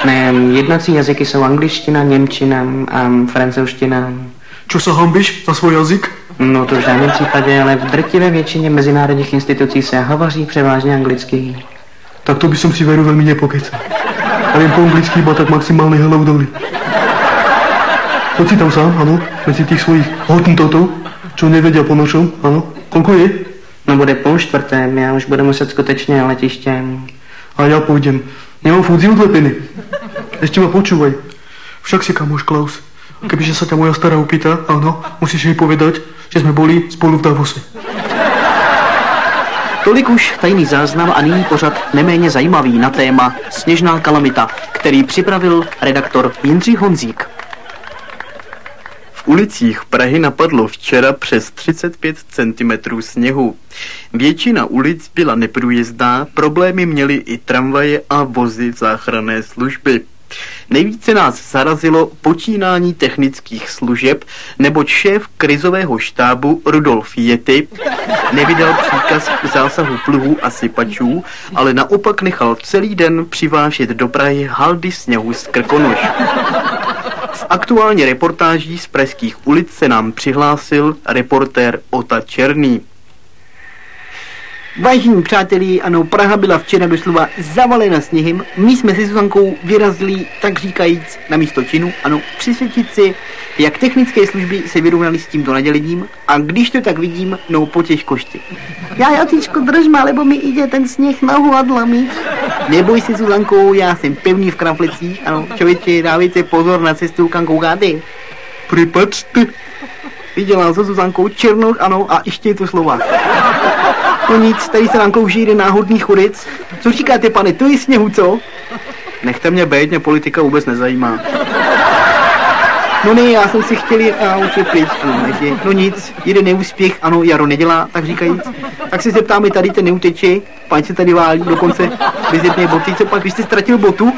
Ne, jednací jazyky jsou angličtina, němčina a francouzština. Čo sa hambíš za svůj jazyk? No to v žádném případě, ale v drtivé většině mezinárodních institucí se hovoří převážně anglicky. Tak to by som si veru veľmi nepokecal. A viem po anglicky iba tak maximálne hello dolly. Poď si tam sám, áno, medzi tých svojich hotentotov, čo nevedia po našom, áno. Koľko je? No bude 3:30, já už budu muset skutečně na letiště. A ja pôjdem. Nemám fúzi odlepený. Ešte ma počúvaj. Však si kamoš Klaus. Kebyže sa ťa moja stará opýta, áno, musíš jej povedať, že sme boli spolu v Davose. Tolik už tajný záznam a nyní pořad neméně zajímavý na téma Sněžná kalamita, který připravil redaktor Jindřich Honzík. V ulicích Prahy napadlo včera přes 35 cm sněhu. Většina ulic byla neprůjezdná, problémy měly i tramvaje a vozy záchranné služby. Nejvíce nás zarazilo počínání technických služeb, neboť šéf krizového štábu Rudolf Jetty nevydal příkaz k zásahu pluhů a sypačů, ale naopak nechal celý den přivážet do Prahy haldy sněhu z Krkonoš. V aktuální reportáží z pražských ulic se nám přihlásil reportér Ota Černý. Vážení přátelé, ano, Praha byla včera doslova zavalena sněhem. My jsme se Zuzankou vyrazili, tak říkajíc, na místo činu, ano, přisvědčit si, jak technické služby se vyrovnaly s tímto nadělením, a když to tak vidím, no po těžkosti. Já, Jotičko, držma, lebo mi jde ten sněh na hladla mi. Neboj se, Zuzankou, já jsem pevný v kramflecích, ano, člověče, dávejte pozor na cestu, kam koukáte. Pripačte. Viděla se Zuzankou Černoch, ano, a ještě je to slova. No nic, tady se nám klouží jeden náhodný chodec. Co říkáte, pane, to je sněhu, co? Nechte mě bejt, mě politika vůbec nezajímá. No ne, já jsem si chtěl naučit pryč, ano, takže, no nic, jeden neúspěch, ano, jaro nedělá, tak říkajíc. Tak se zeptáme, tady ten neuteče, pán se tady válí, dokonce bez jedné boty, co pak, vy jste ztratil botu?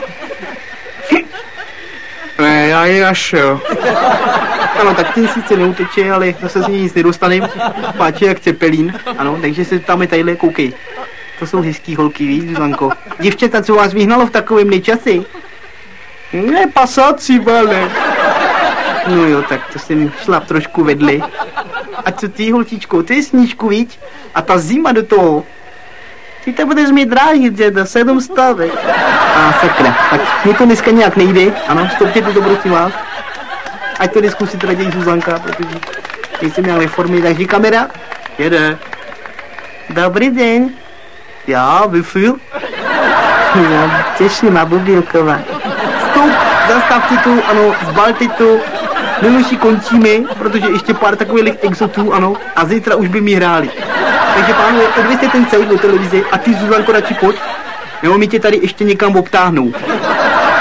Ne, já ji našel. Ano, tak ten sice neuteče, ale zase z něj nic nedostanem, páče jak cepelín, ano, takže se zeptáme tadyhle, koukej. To jsou hezký holky, víš, Zuzanko. Děvčata, co vás vyhnalo v takovém nečasi? Ne, pasáci, vale. No jo, tak to jsem šla trošku vedle. A co ty, holčičko, to je snížku, víš? A ta zima do toho. Ty to budeš mít drážit, děda, 7 stávek. A sakra, tak mě to dneska nějak nejde. Ano, stopte to prosím vás. Ať to neskusit raději Zuzanka, protože nejsem já ve formě, takže kamera. Jede. Dobrý den. Já, vyfil. No, těším a Bubilková. Stop, zastavte tu, ano, zbalte tu. Miluši končíme, protože ještě pár takových exotů, ano, a zítra už by mi hráli. Takže pánové, odvězte ten celý do televize a ty, Zuzanko, radši pojď. Nebo mi tě tady ještě někam obtáhnou.